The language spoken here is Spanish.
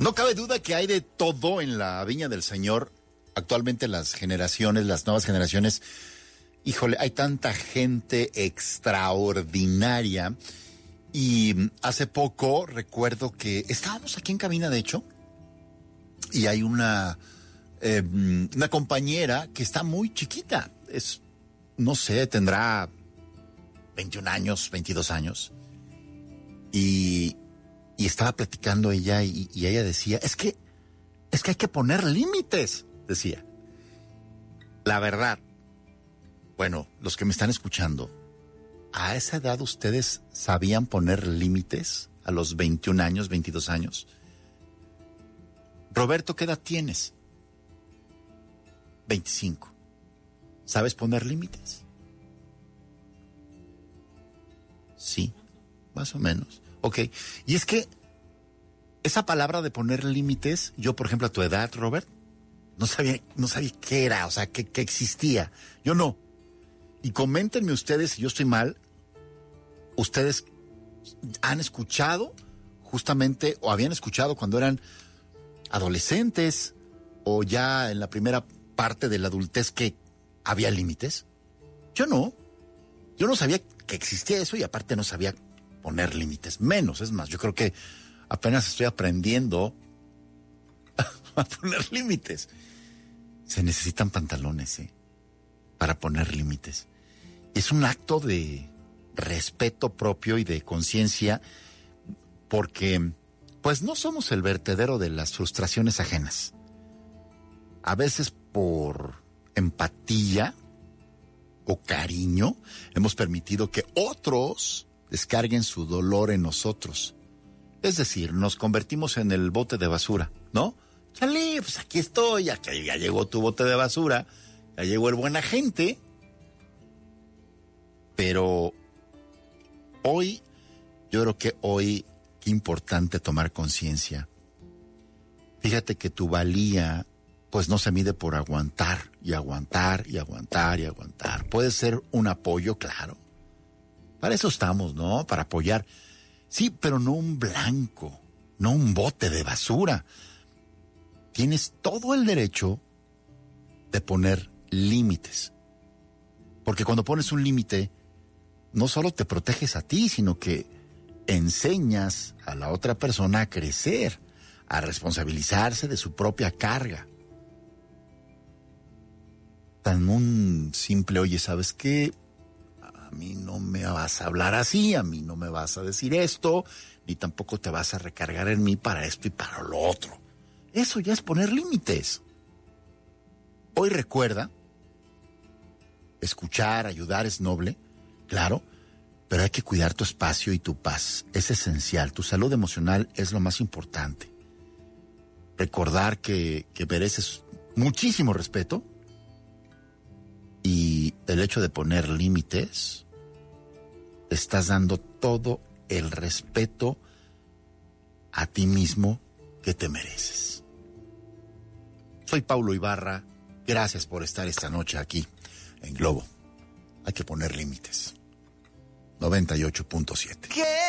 No cabe duda que hay de todo en la viña del Señor. Actualmente las nuevas generaciones, híjole, hay tanta gente extraordinaria. Y hace poco recuerdo que estábamos aquí en cabina, de hecho, y hay una compañera que está muy chiquita. No sé, tendrá 21 años, 22 años. Y estaba platicando ella y ella decía, es que hay que poner límites, decía. La verdad, bueno, los que me están escuchando, ¿a esa edad ustedes sabían poner límites? A los 21 años, 22 años. Roberto, ¿qué edad tienes? 25. ¿Sabes poner límites? Sí, más o menos. Ok, y es que esa palabra de poner límites, yo por ejemplo a tu edad, Robert, no sabía qué era, o sea, qué existía. Yo no. Y coméntenme ustedes si yo estoy mal. Ustedes han escuchado justamente, o habían escuchado cuando eran adolescentes, o ya en la primera parte de la adultez, que había límites. Yo no sabía que existía eso y aparte no sabía poner límites, menos, es más, yo creo que apenas estoy aprendiendo a poner límites. Se necesitan pantalones, para poner límites. Es un acto de respeto propio y de conciencia, porque pues no somos el vertedero de las frustraciones ajenas. A veces por empatía o cariño hemos permitido que otros descarguen su dolor en nosotros. Es decir, nos convertimos en el bote de basura, ¿no? Chale, pues aquí estoy, ya llegó tu bote de basura, ya llegó el buena gente. Pero hoy, yo creo que hoy, qué importante tomar conciencia. Fíjate que tu valía, pues no se mide por aguantar y aguantar y aguantar y aguantar. Puede ser un apoyo, claro. Para eso estamos, ¿no? Para apoyar. Sí, pero no un blanco, no un bote de basura. Tienes todo el derecho de poner límites. Porque cuando pones un límite, no solo te proteges a ti, sino que enseñas a la otra persona a crecer, a responsabilizarse de su propia carga. Tan un simple, oye, ¿sabes qué? A mí no me vas a hablar así, a mí no me vas a decir esto, ni tampoco te vas a recargar en mí para esto y para lo otro. Eso ya es poner límites. Hoy recuerda, escuchar, ayudar es noble, claro, pero hay que cuidar tu espacio y tu paz. Es esencial, tu salud emocional es lo más importante. Recordar que mereces muchísimo respeto y el hecho de poner límites, te estás dando todo el respeto a ti mismo que te mereces. Soy Paulo Ibarra, gracias por estar esta noche aquí en Globo. Hay que poner límites. 98.7.